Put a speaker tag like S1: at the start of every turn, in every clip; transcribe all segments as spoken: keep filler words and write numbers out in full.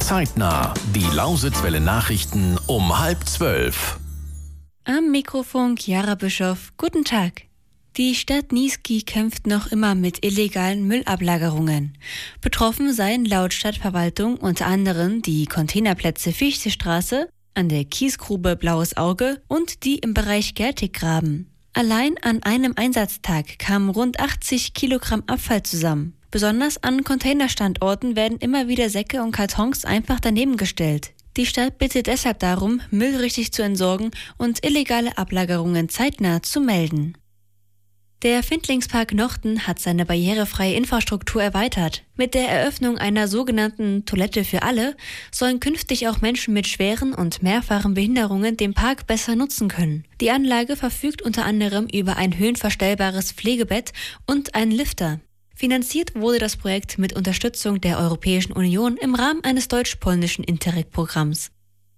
S1: Zeitnah, die Lausitzwelle Nachrichten um halb zwölf.
S2: Am Mikrofon Chiara Bischoff. Guten Tag. Die Stadt Niesky kämpft noch immer mit illegalen Müllablagerungen. Betroffen seien laut Stadtverwaltung unter anderem die Containerplätze Fichtestraße, an der Kiesgrube Blaues Auge und die im Bereich Gertiggraben. Allein an einem Einsatztag kamen rund achtzig Kilogramm Abfall zusammen. Besonders an Containerstandorten werden immer wieder Säcke und Kartons einfach daneben gestellt. Die Stadt bittet deshalb darum, Müll richtig zu entsorgen und illegale Ablagerungen zeitnah zu melden. Der Findlingspark Nochten hat seine barrierefreie Infrastruktur erweitert. Mit der Eröffnung einer sogenannten Toilette für alle sollen künftig auch Menschen mit schweren und mehrfachen Behinderungen den Park besser nutzen können. Die Anlage verfügt unter anderem über ein höhenverstellbares Pflegebett und einen Lifter. Finanziert wurde das Projekt mit Unterstützung der Europäischen Union im Rahmen eines deutsch-polnischen Interreg-Programms.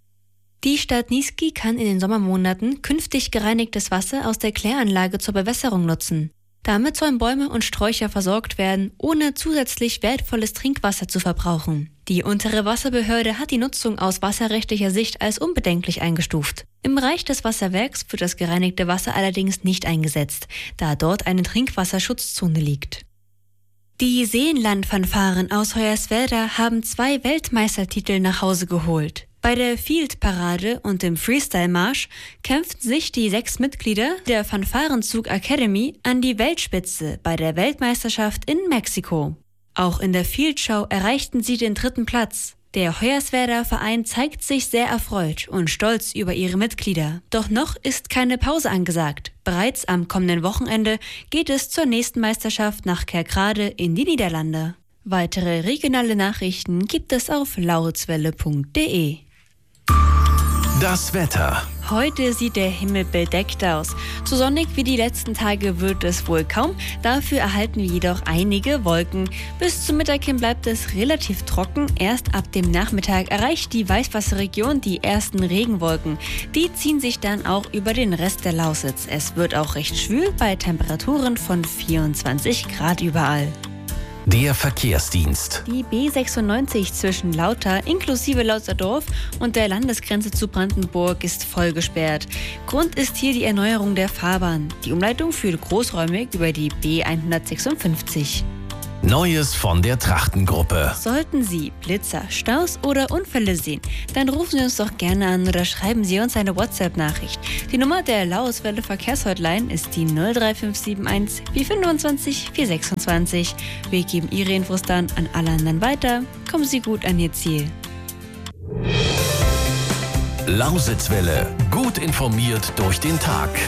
S2: Die Stadt Niesky kann in den Sommermonaten künftig gereinigtes Wasser aus der Kläranlage zur Bewässerung nutzen. Damit sollen Bäume und Sträucher versorgt werden, ohne zusätzlich wertvolles Trinkwasser zu verbrauchen. Die untere Wasserbehörde hat die Nutzung aus wasserrechtlicher Sicht als unbedenklich eingestuft. Im Bereich des Wasserwerks wird das gereinigte Wasser allerdings nicht eingesetzt, da dort eine Trinkwasserschutzzone liegt. Die Seenland-Fanfaren aus Hoyerswerda haben zwei Weltmeistertitel nach Hause geholt. Bei der Field-Parade und dem Freestyle-Marsch kämpften sich die sechs Mitglieder der Fanfarenzug Academy an die Weltspitze bei der Weltmeisterschaft in Mexiko. Auch in der Field-Show erreichten sie den dritten Platz. Der Hoyerswerda Verein zeigt sich sehr erfreut und stolz über ihre Mitglieder. Doch noch ist keine Pause angesagt. Bereits am kommenden Wochenende geht es zur nächsten Meisterschaft nach Kerkrade in die Niederlande. Weitere regionale Nachrichten gibt es auf lausitzwelle punkt de.
S1: Das Wetter.
S2: Heute sieht der Himmel bedeckt aus. So sonnig wie die letzten Tage wird es wohl kaum. Dafür erhalten wir jedoch einige Wolken. Bis zum Mittag hin bleibt es relativ trocken. Erst ab dem Nachmittag erreicht die Weißwasserregion die ersten Regenwolken. Die ziehen sich dann auch über den Rest der Lausitz. Es wird auch recht schwül bei Temperaturen von vierundzwanzig Grad überall.
S1: Der Verkehrsdienst.
S2: Die B sechsundneunzig zwischen Lauter inklusive Lauterdorf und der Landesgrenze zu Brandenburg ist voll gesperrt. Grund ist hier die Erneuerung der Fahrbahn. Die Umleitung führt großräumig über die B hundertsechsundfünfzig.
S1: Neues von der Trachtengruppe.
S2: Sollten Sie Blitzer, Staus oder Unfälle sehen, dann rufen Sie uns doch gerne an oder schreiben Sie uns eine WhatsApp-Nachricht. Die Nummer der Lausitzwelle Verkehrshotline ist die null drei fünf sieben eins vier fünfundzwanzig vier sechsundzwanzig. Wir geben Ihre Infos dann an alle anderen weiter. Kommen Sie gut an Ihr Ziel.
S1: Lausitzwelle. Gut informiert durch den Tag.